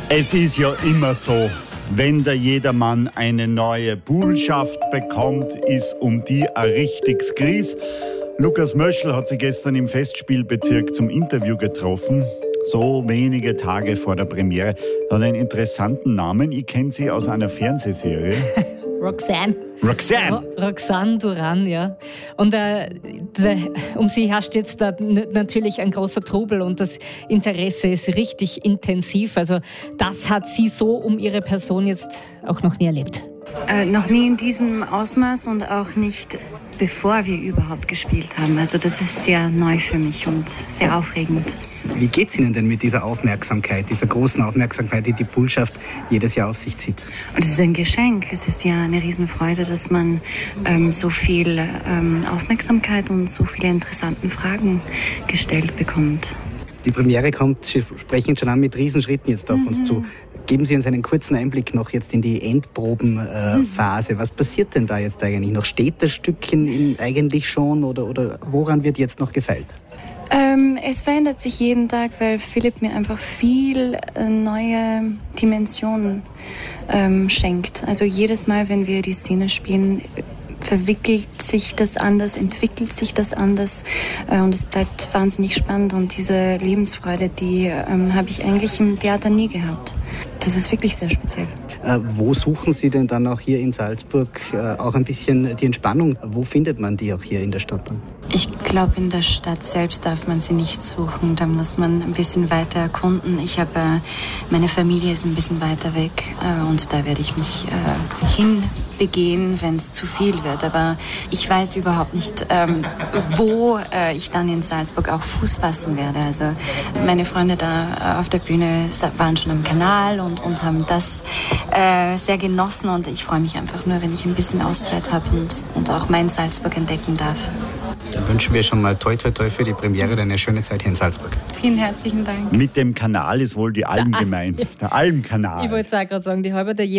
Es ist ja immer so, wenn der Jedermann eine neue Buhlschaft bekommt, ist um die ein richtiges Gries. Lukas Möschl hat sich gestern im Festspielbezirk zum Interview getroffen. So wenige Tage vor der Premiere. Hat einen interessanten Namen. Ich kenne sie aus einer Fernsehserie. Roxanne. Roxanne Duran, ja. Und um sie herrscht jetzt da natürlich ein großer Trubel und das Interesse ist richtig intensiv. Also das hat sie so um ihre Person jetzt auch noch nie erlebt. Noch nie in diesem Ausmaß und auch nicht bevor wir überhaupt gespielt haben. Also das ist sehr neu für mich und sehr aufregend. Wie geht's Ihnen denn mit dieser Aufmerksamkeit, dieser großen Aufmerksamkeit, die die Buhlschaft jedes Jahr auf sich zieht? Und es ist ein Geschenk. Es ist ja eine Riesenfreude, dass man so viel Aufmerksamkeit und so viele interessante Fragen gestellt bekommt. Die Premiere kommt, Sie sprechen schon an, mit Riesenschritten jetzt auf uns zu. Geben Sie uns einen kurzen Einblick noch jetzt in die Endprobenphase. Was passiert denn da jetzt eigentlich noch? Steht das Stück eigentlich schon oder woran wird jetzt noch gefeilt? Es verändert sich jeden Tag, weil Philipp mir einfach viel neue Dimensionen schenkt. Also jedes Mal, wenn wir die Szene spielen, verwickelt sich das anders, entwickelt sich das anders und es bleibt wahnsinnig spannend und diese Lebensfreude, die habe ich eigentlich im Theater nie gehabt. Das ist wirklich sehr speziell. Wo suchen Sie denn dann auch hier in Salzburg auch ein bisschen die Entspannung? Wo findet man die auch hier in der Stadt dann? Ich glaube, in der Stadt selbst darf man sie nicht suchen. Da muss man ein bisschen weiter erkunden. Meine Familie ist ein bisschen weiter weg und da werde ich mich hinbegehen, wenn es zu viel wird. Aber ich weiß überhaupt nicht, wo ich dann in Salzburg auch Fuß fassen werde. Also meine Freunde da auf der Bühne waren schon am Kanal und haben das sehr genossen und ich freue mich einfach nur, wenn ich ein bisschen Auszeit habe und auch mein Salzburg entdecken darf. Dann wünschen wir schon mal toi toi toi für die Premiere und eine schöne Zeit hier in Salzburg. Vielen herzlichen Dank. Mit dem Kanal ist wohl die Alm gemeint. Der Almkanal. Ich wollte es auch gerade sagen, die halbe